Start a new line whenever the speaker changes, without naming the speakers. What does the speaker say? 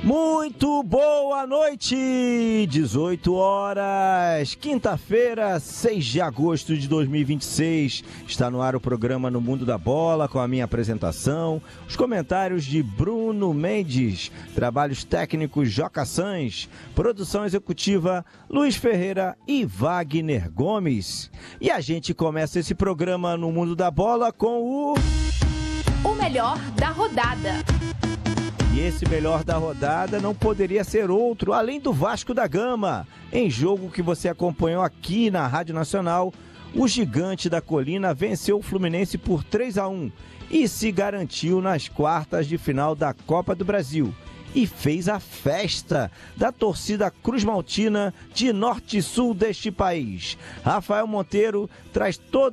Muito boa noite, 18 horas, quinta-feira, 6 de agosto de 2026, está no ar o programa No Mundo da Bola, com a minha apresentação, os comentários de Bruno Mendes, trabalhos técnicos Joca Sans, produção executiva Luiz Ferreira e Wagner Gomes. E a gente começa esse programa No Mundo da Bola com
o melhor da rodada.
E esse melhor da rodada não poderia ser outro, além do Vasco da Gama. Em jogo que você acompanhou aqui na Rádio Nacional, o Gigante da Colina venceu o Fluminense por 3-1 e se garantiu nas quartas de final da Copa do Brasil. E fez a festa da torcida Cruz Maltina de norte e sul deste país. Rafael Monteiro traz toda